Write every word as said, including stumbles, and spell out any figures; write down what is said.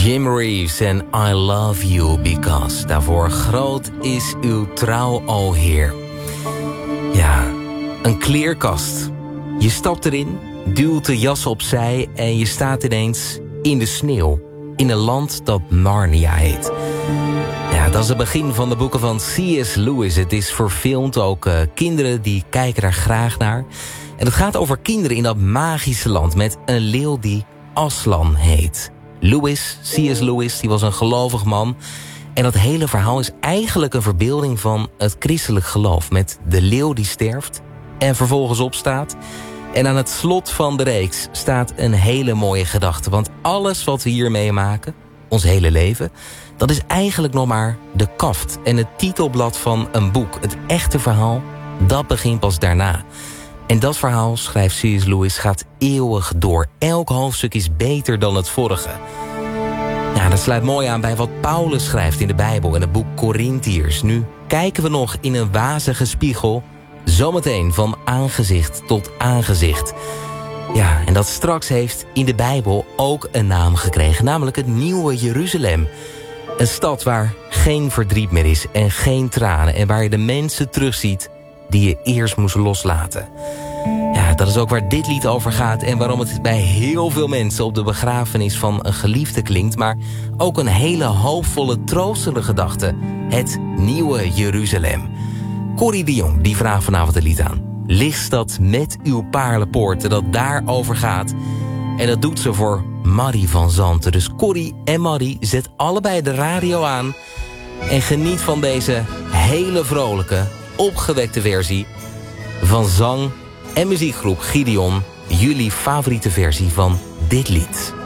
Jim Reeves en I Love You Because. Daarvoor groot is uw trouw, o Heer. Ja, een kleerkast. Je stapt erin, duwt de jas opzij en je staat ineens in de sneeuw. In een land dat Narnia heet. Ja, dat is het begin van de boeken van C S Lewis. Het is verfilmd, ook uh, kinderen die kijken daar graag naar. En het gaat over kinderen in dat magische land met een leeuw die Aslan heet. Lewis, C S Lewis, die was een gelovig man. En dat hele verhaal is eigenlijk een verbeelding van het christelijk geloof. Met de leeuw die sterft en vervolgens opstaat. En aan het slot van de reeks staat een hele mooie gedachte. Want alles wat we hier meemaken, ons hele leven, dat is eigenlijk nog maar de kaft en het titelblad van een boek. Het echte verhaal, dat begint pas daarna. En dat verhaal, schrijft C S Lewis, gaat eeuwig door. Elk hoofdstuk is beter dan het vorige. Ja, dat sluit mooi aan bij wat Paulus schrijft in de Bijbel in het boek Korintiërs. Nu kijken we nog in een wazige spiegel, zometeen van aangezicht tot aangezicht. Ja, en dat straks heeft in de Bijbel ook een naam gekregen, namelijk het Nieuwe Jeruzalem. Een stad waar geen verdriet meer is en geen tranen en waar je de mensen terugziet die je eerst moest loslaten. Ja, dat is ook waar dit lied over gaat en waarom het bij heel veel mensen op de begrafenis van een geliefde klinkt, maar ook een hele hoopvolle, troostende gedachte. Het Nieuwe Jeruzalem. Corrie de Jong, die vraagt vanavond het lied aan. Lichtstad met uw paarlenpoorten, dat daarover gaat. En dat doet ze voor Marie van Zanten. Dus Corrie en Marie, zet allebei de radio aan en geniet van deze hele vrolijke, opgewekte versie van zang en muziekgroep Gideon. Jullie favoriete versie van dit lied.